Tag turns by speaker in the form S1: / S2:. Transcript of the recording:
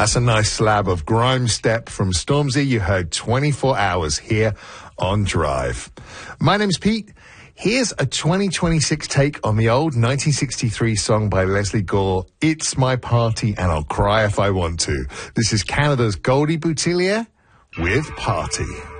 S1: That's a nice slab of grime step from Stormzy. You heard 24 Hours here on Drive. My name's Pete. Here's a 2026 take on the old 1963 song by Leslie Gore, It's My Party and I'll Cry If I Want To. This is Canada's Goldie Boutillier with Party.